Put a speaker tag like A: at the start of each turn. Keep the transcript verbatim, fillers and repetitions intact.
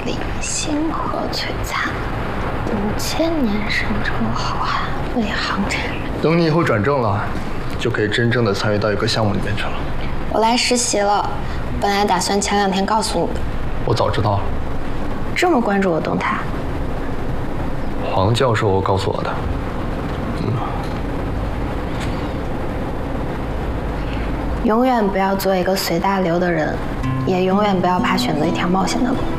A: 里，星河璀璨，五千年神州浩瀚，为航尘人。
B: 等你以后转正了，就可以真正的参与到一个项目里面去了。
A: 我来实习了，本来打算前两天告诉你的。
B: 我早知道了。
A: 这么关注我动态？
B: 黄教授告诉我的。嗯。
A: 永远不要做一个随大流的人，也永远不要怕选择一条冒险的路。